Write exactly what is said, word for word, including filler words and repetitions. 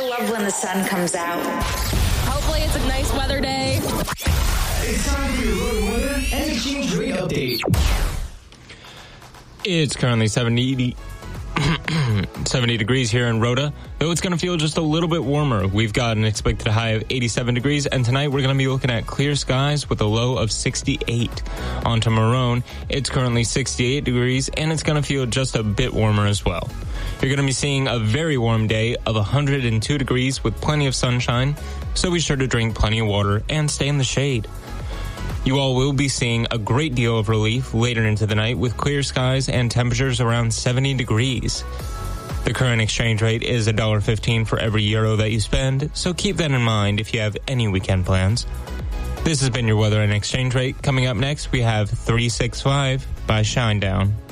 love when the sun comes out. Hopefully it's a nice weather day. It's time for your road weather and exchange rate update. It's currently seventy, seventy degrees here in Rhoda, though it's going to feel just a little bit warmer. We've got an expected high of eighty-seven degrees, and tonight we're going to be looking at clear skies with a low of sixty-eight. On to Marone, it's currently sixty-eight degrees, and it's going to feel just a bit warmer as well. You're going to be seeing a very warm day of one hundred two degrees with plenty of sunshine, so be sure to drink plenty of water and stay in the shade. You all will be seeing a great deal of relief later into the night with clear skies and temperatures around seventy degrees. The current exchange rate is one dollar fifteen for every euro that you spend, so keep that in mind if you have any weekend plans. This has been your weather and exchange rate. Coming up next, we have three sixty-five by Shinedown.